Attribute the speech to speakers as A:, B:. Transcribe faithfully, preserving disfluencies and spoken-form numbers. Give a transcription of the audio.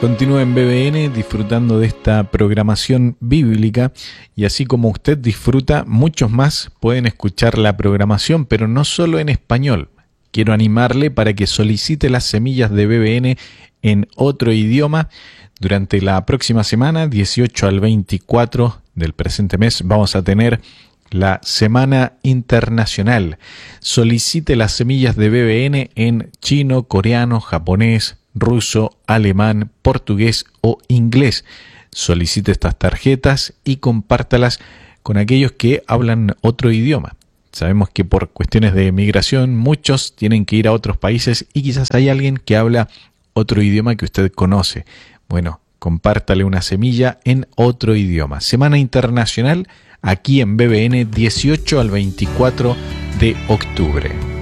A: Continúa en B B N disfrutando de esta programación bíblica, y así como usted disfruta, muchos más pueden escuchar la programación, pero no solo en español. Quiero animarle para que solicite las semillas de B B N en otro idioma. Durante la próxima semana, dieciocho al veinticuatro del presente mes, vamos a tener la Semana Internacional. Solicite las semillas de B B N en chino, coreano, japonés, ruso, alemán, portugués o inglés. Solicite estas tarjetas y compártalas con aquellos que hablan otro idioma. Sabemos que por cuestiones de migración muchos tienen que ir a otros países y quizás hay alguien que habla otro idioma que usted conoce. Bueno, compártale una semilla en otro idioma. Semana Internacional aquí en B B N, dieciocho al veinticuatro de octubre.